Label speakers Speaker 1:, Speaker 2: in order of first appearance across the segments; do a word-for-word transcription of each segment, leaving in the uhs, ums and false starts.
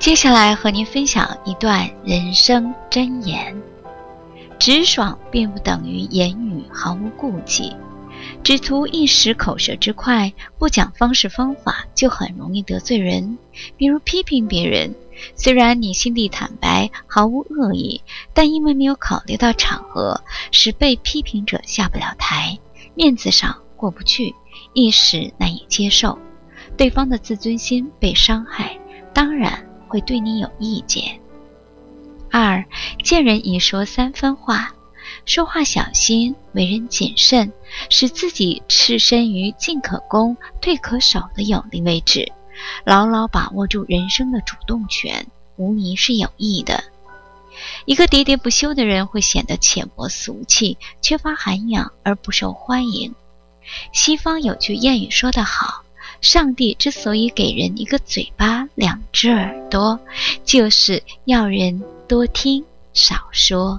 Speaker 1: 接下来和您分享一段人生箴言：直爽并不等于言语毫无顾忌，只图一时口舌之快，不讲方式方法，就很容易得罪人。比如批评别人，虽然你心地坦白，毫无恶意，但因为没有考虑到场合，使被批评者下不了台，面子上过不去，一时难以接受，对方的自尊心被伤害，当然会对你有意见。二，见人一说三分话，说话小心，为人谨慎，使自己置身于进可攻退可守的有利位置，牢牢把握住人生的主动权，无疑是有益的。一个喋喋不休的人会显得浅薄俗气，缺乏涵养而不受欢迎。西方有句谚语说得好，上帝之所以给人一个嘴巴两只耳朵，就是要人多听少说。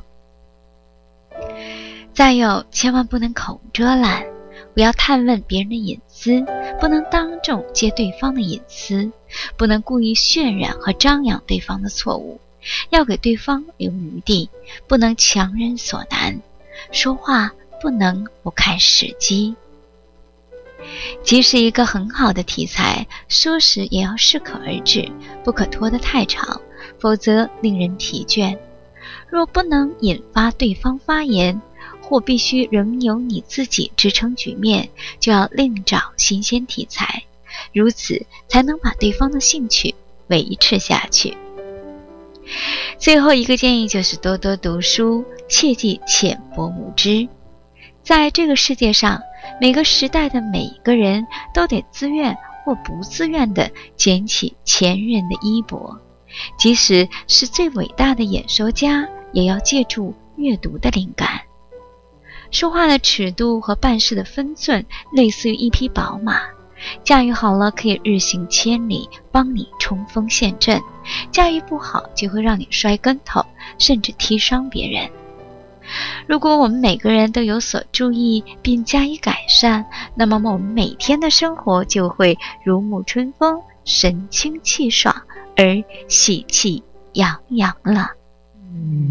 Speaker 1: 再有，千万不能口无遮拦，不要探问别人的隐私，不能当众揭对方的隐私，不能故意渲染和张扬对方的错误，要给对方留余地，不能强人所难，说话不能不看时机。即使一个很好的题材，说时也要适可而止，不可拖得太长，否则令人疲倦。若不能引发对方发言，或必须仍由你自己支撑局面，就要另找新鲜题材，如此才能把对方的兴趣维持下去。最后一个建议就是多多读书，切忌浅薄无知。在这个世界上，每个时代的每一个人都得自愿或不自愿地捡起前人的衣钵，即使是最伟大的演说家，也要借助阅读的灵感。说话的尺度和办事的分寸类似于一匹宝马，驾驭好了可以日行千里，帮你冲锋陷阵；驾驭不好就会让你摔跟头，甚至踢伤别人。如果我们每个人都有所注意并加以改善，那么我们每天的生活就会如沐春风，神清气爽而喜气洋洋了。